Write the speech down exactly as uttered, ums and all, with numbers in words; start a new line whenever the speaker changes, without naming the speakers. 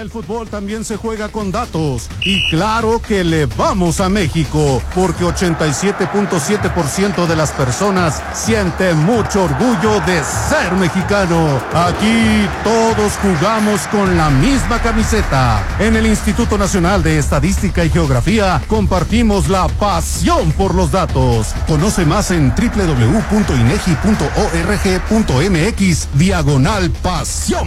El fútbol también se juega con datos. Y claro que le vamos a México, porque ochenta y siete punto siete por ciento de las personas siente mucho orgullo de ser mexicano. Aquí todos jugamos con la misma camiseta. En el Instituto Nacional de Estadística y Geografía compartimos la pasión por los datos. Conoce más en doble u doble u doble u punto inegi punto org punto mx diagonal pasión.